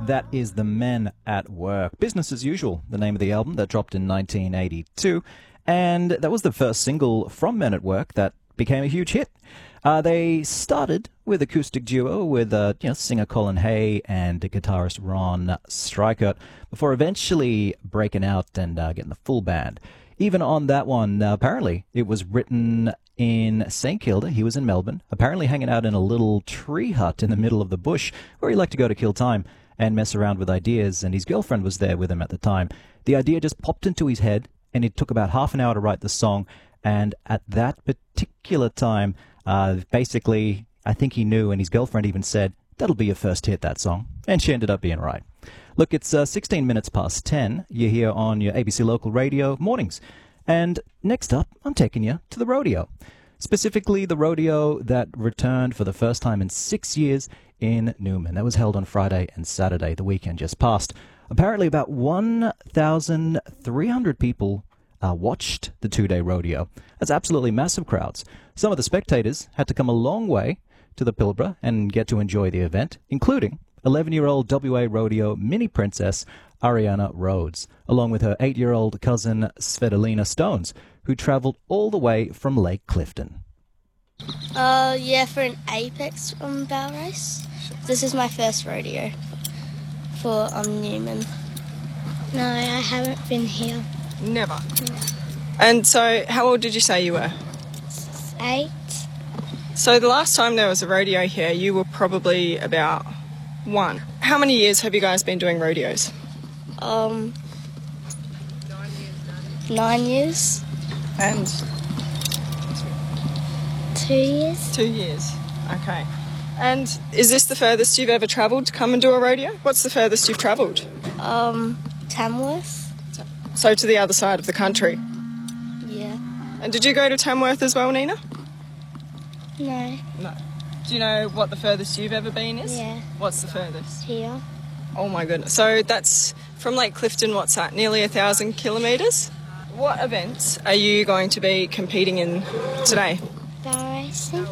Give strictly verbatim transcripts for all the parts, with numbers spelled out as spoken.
That is The Men at Work. Business as Usual, the name of the album that dropped in nineteen eighty-two. And that was the first single from Men at Work that became a huge hit. Uh, they started with acoustic duo with uh, you know, singer Colin Hay and guitarist Ron Strykert before eventually breaking out and uh, getting the full band. Even on that one, uh, apparently, it was written in Saint Kilda. He was in Melbourne, apparently hanging out in a little tree hut in the middle of the bush where he liked to go to kill time and mess around with ideas, and his girlfriend was there with him at the time. The idea just popped into his head, and it took about half an hour to write the song, and at that particular time, uh, basically, I think he knew, and his girlfriend even said, that'll be your first hit, that song, and she ended up being right. Look, it's uh, sixteen minutes past ten. You're here on your A B C Local Radio mornings. And next up, I'm taking you to the rodeo. Specifically, the rodeo that returned for the first time in six years in Newman. That was held on Friday and Saturday, the weekend just passed. Apparently, about one thousand three hundred people uh, watched the two-day rodeo. That's absolutely massive crowds. Some of the spectators had to come a long way to the Pilbara and get to enjoy the event, including eleven-year-old W A Rodeo mini princess Ariana Rhodes, along with her eight-year-old cousin Svetlana Stones, who travelled all the way from Lake Clifton. Uh, yeah, for an Apex um, bow race. This is my first rodeo for um, Newman. No, I haven't been here. Never? No. And so, how old did you say you were? Eight. So the last time there was a rodeo here, you were probably about one. How many years have you guys been doing rodeos? Um, nine years. And? Two years. Two years, okay. And is this the furthest you've ever travelled to come and do a rodeo? What's the furthest you've travelled? Um, Tamworth. So to the other side of the country? Yeah. And did you go to Tamworth as well, Nina? No. No. Do you know what the furthest you've ever been is? Yeah. What's the furthest? Here. Oh my goodness. So that's from Lake Clifton, what's that, nearly a thousand kilometres? What events are you going to be competing in today? Bow racing.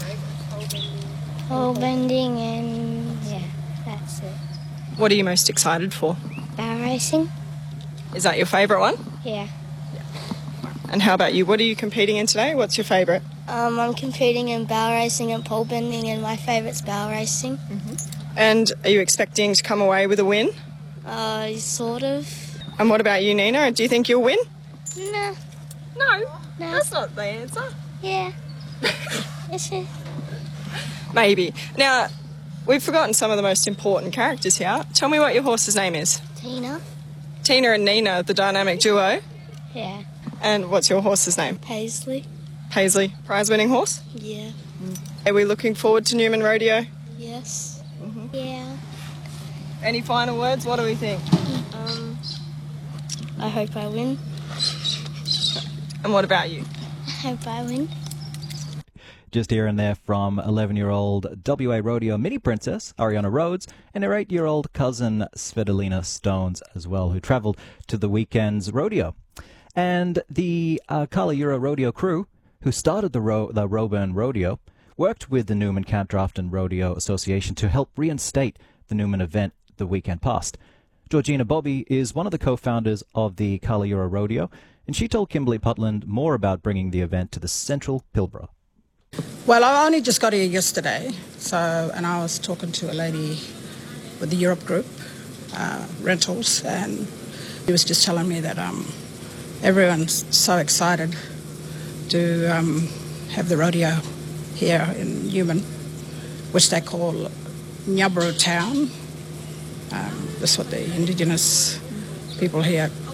Pole bending and yeah, that's it. What are you most excited for? Bow racing. Is that your favourite one? Yeah. And how about you? What are you competing in today? What's your favourite? Um, I'm competing in bow racing and pole bending, and my favourite's bow racing. Mm-hmm. And are you expecting to come away with a win? Uh, sort of. And what about you, Nina? Do you think you'll win? No. No? No. That's not the answer. Yeah. Is it? Maybe. Now, we've forgotten some of the most important characters here. Tell me what your horse's name is. Tina. Tina and Nina, the dynamic duo. Yeah. And what's your horse's name? Paisley. Paisley, prize-winning horse? Yeah. Are we looking forward to Newman Rodeo? Yes. Mm-hmm. Yeah. Any final words? What do we think? Um, I hope I win. And what about you? I hope I win. Just here and there from eleven-year-old W A Rodeo mini princess Ariana Rhodes and her eight-year-old cousin Svetlana Stones as well, who travelled to the weekend's rodeo. And the uh, Kalayura Rodeo crew, who started the, Ro- the Roburn Rodeo, worked with the Newman Camp Draft and Rodeo Association to help reinstate the Newman event the weekend past. Georgina Bobby is one of the co-founders of the Kalayura Rodeo, and she told Kimberly Putland more about bringing the event to the central Pilbara. Well, I only just got here yesterday, so and I was talking to a lady with the Europe Group uh, Rentals, and he was just telling me that um, everyone's so excited to um, have the rodeo here in Newman, which they call Nyabru Town. Um, that's what the Indigenous people here